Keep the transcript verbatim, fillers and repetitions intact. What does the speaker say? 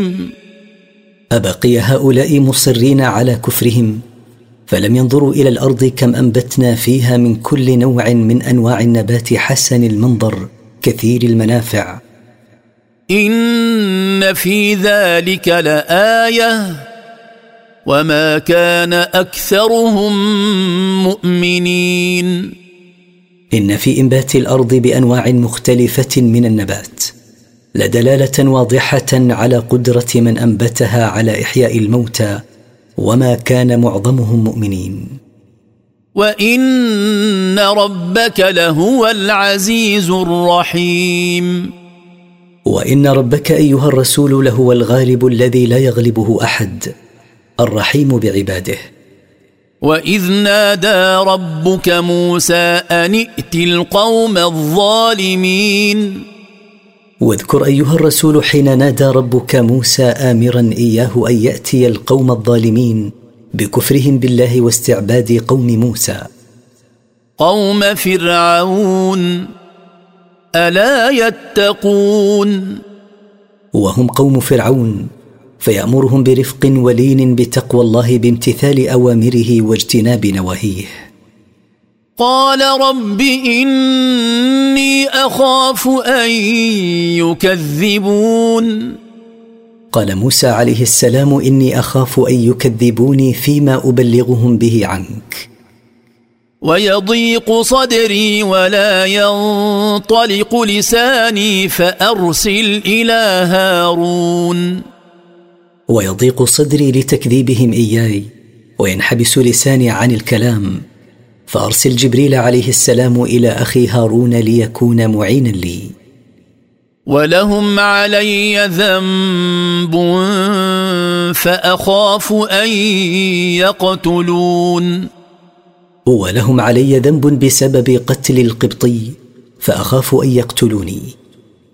أبقي هؤلاء مصرين على كفرهم فلم ينظروا إلى الأرض كم أنبتنا فيها من كل نوع من أنواع النبات حسن المنظر كثير المنافع. إن في ذلك لآية وما كان أكثرهم مؤمنين. إن في إنبات الأرض بأنواع مختلفة من النبات لدلالة واضحة على قدرة من أنبتها على إحياء الموتى وما كان معظمهم مؤمنين. وإن ربك لهو العزيز الرحيم. وإن ربك أيها الرسول لهو الغالب الذي لا يغلبه أحد الرحيم بعباده. وإذ نادى ربك موسى أن ائت القوم الظالمين. واذكر أيها الرسول حين نادى ربك موسى آمرا إياه أن يأتي القوم الظالمين بكفرهم بالله واستعباد قوم موسى. قوم فرعون ألا يتقون. وهم قوم فرعون فيأمرهم برفق ولين بتقوى الله بامتثال أوامره واجتناب نواهيه. قال رب إني أخاف أن يكذبون. قال موسى عليه السلام إني أخاف أن يكذبوني فيما أبلغهم به عنك. ويضيق صدري ولا ينطلق لساني فأرسل إلى هارون. ويضيق صدري لتكذيبهم إياي وينحبس لساني عن الكلام فأرسل جبريل عليه السلام إلى أخي هارون ليكون معينا لي. ولهم علي ذنب فأخاف أن يقتلون. ولهم علي ذنب بسبب قتل القبطي فأخاف أن يقتلوني.